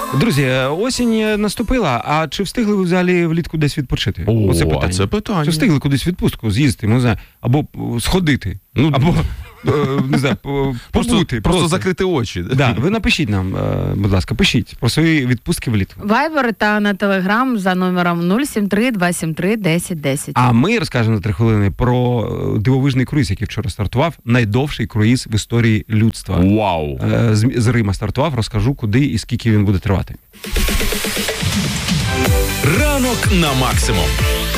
Друзі, осінь наступила, а чи встигли ви взагалі влітку десь відпочити? Оце питання. Це питання. Чи встигли кудись відпустку з'їздити, не знаю, або сходити, або, не знаю, побути. Просто закрити очі. Да, ви напишіть нам, будь ласка, пишіть про свої відпустки влітку. Вайбер та на Телеграм за номером 073 273 1010. А ми розкажемо за 3 хвилини про дивовижний круїз, який вчора стартував. Найдовший круїз в історії людства. Вау! З Рима стартував, розкажу, куди і скільки він буде тривати. Ранок на максимум.